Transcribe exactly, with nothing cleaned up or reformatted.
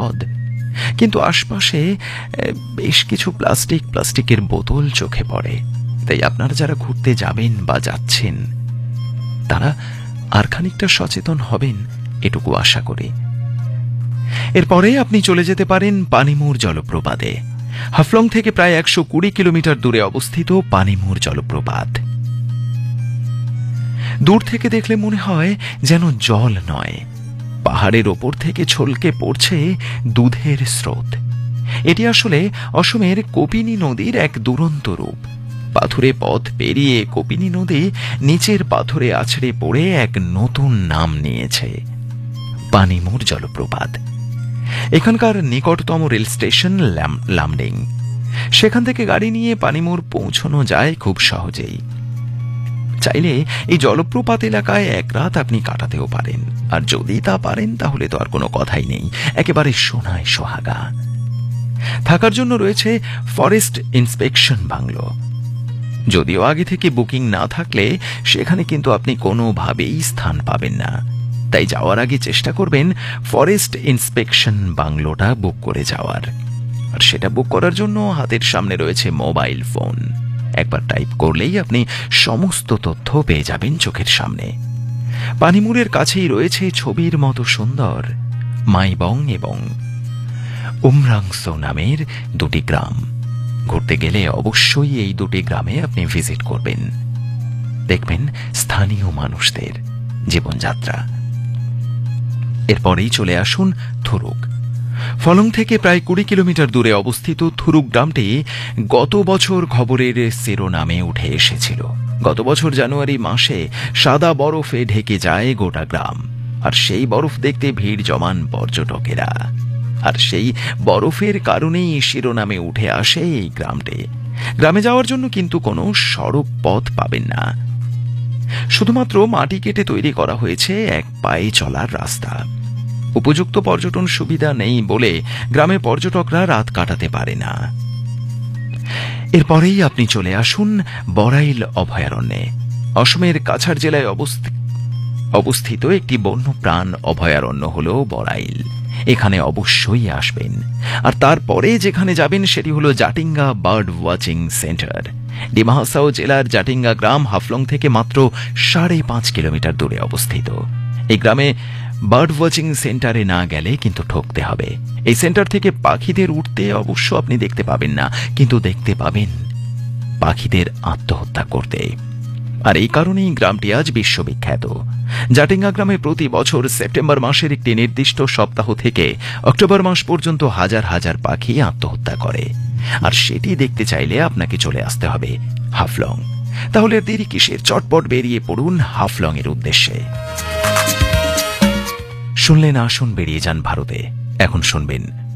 হ্রদ, কিন্তু আশপাশে বেশ কিছু প্লাস্টিক প্লাস্টিকের বোতল চোখে পড়ে। তাই আপনারা যারা ঘুরতে যাবেন বা যাচ্ছেন তারা আর খানিকটা সচেতন হবেন এটুকু আশা করি। এরপরে আপনি চলে যেতে পারেন পানিমুর জলপ্রপাতে। হাফলং থেকে প্রায় একশো কুড়ি কিলোমিটার দূরে অবস্থিত পানিমুর জলপ্রপাত। দূর থেকে দেখলে মনে হয় যেন জল নয়, পাহাড়ের ওপর থেকে ছলকে পড়ছে দুধের স্রোত। এটি আসলে অসমের কপিনী নদীর এক দুরন্ত রূপ। পাথুরে পথ পেরিয়ে কপিনী নদী নিচের পাথরে আছড়ে পড়ে এক নতুন নাম নিয়েছে, পানিমুর জলপ্রপাত। এখানকার নিকটতম রেল স্টেশন লামডিং। সেখান থেকে গাড়ি নিয়ে পানিমুর পৌঁছানো যায় খুব সহজেই। চাইলে এই জলপ্রপাত এলাকায় এক রাত আপনি কাটাতেও পারেন, আর যদি তা পারেন তাহলে তো আর কোনো কথাই নেই, একেবারে সোনায় সোহাগা। থাকার জন্য রয়েছে ফরেস্ট ইন্সপেকশন বাংলো। যদিও আগে থেকে বুকিং না থাকলে সেখানে কিন্তু আপনি কোনোভাবেই স্থান পাবেন না, তাই যাওয়ার আগে চেষ্টা করবেন ফরেস্ট ইন্সপেকশন বাংলোটা বুক করে যাওয়ার। আর সেটা বুক করার জন্য হাতের সামনে রয়েছে মোবাইল ফোন। একবার টাইপ করলেই আপনি সমস্ত তথ্য পেয়ে যাবেন চোখের সামনে। পানিমুরের কাছেই রয়েছে ছবির মতো সুন্দর মাইবং এবং উমরাংসো নামের দুটি গ্রাম। ঘুরতে গেলে অবশ্যই এই দুটি গ্রামে আপনি ভিজিট করবেন, দেখবেন স্থানীয় মানুষদের জীবনযাত্রা। এরপরেই চলে আসুন থুরুক। ফলং থেকে প্রায় কুড়ি কিলোমিটার দূরে অবস্থিত থুরুক গ্রামটি গত বছর খবরের শিরোনামে উঠে এসেছিল। গত বছর জানুয়ারি মাসে সাদা বরফে ঢেকে যায় গোটা গ্রাম, আর সেই বরফ দেখতে ভিড় জমান পর্যটকেরা। আর সেই বরফের কারণেই শিরোনামে উঠে আসে এই গ্রামটি। গ্রামে যাওয়ার জন্য কিন্তু কোনো সড়ক পথ পাবেন না, শুধুমাত্র মাটি কেটে তৈরি করা হয়েছে এক পায়ে চলার রাস্তা। উপযুক্ত পর্যটন সুবিধা নেই বলে গ্রামে পর্যটকরা রাত কাটাতে পারে না। এরপরেই আপনি চলে আসুন বরাইল অভয়ারণ্যে। অসমের কাছাড় জেলায় অবস্থিত একটি বন্যপ্রাণ অভয়ারণ্য হল বরাইল। এখানে অবশ্যই আসবেন। আর তারপরে যেখানে যাবেন সেটি হলো Jatinga bird watching centre. Dima Hasao জেলার জাটিঙ্গা গ্রাম হাফলং থেকে মাত্র সাড়ে পাঁচ কিলোমিটার দূরে অবস্থিত। এই গ্রামে বার্ড ওয়াচিং সেন্টারে না গেলে কিন্তু ঠকতে হবে। এই সেন্টার থেকে পাখিদের উঠতে অবশ্য আপনি দেখতে পাবেন না, কিন্তু দেখতে পাবেন পাখিদের আত্মহত্যা করতে। আর এই কারণেই গ্রামটি আজ বিশ্ববিখ্যাত। জাটিঙ্গা গ্রামে প্রতি বছর সেপ্টেম্বর মাসের একটি নির্দিষ্ট সপ্তাহ থেকে অক্টোবর মাস পর্যন্ত হাজার হাজার পাখি আত্মহত্যা করে। আর সেটি দেখতে চাইলে আপনাকে চলে আসতে হবে হাফলং। তাহলে দেরি কিসের, চটপট বেরিয়ে পড়ুন হাফলং এর উদ্দেশ্যে। শুনলেন আসুন বেরিয়ে যান ভারতে। এখন শুনবেন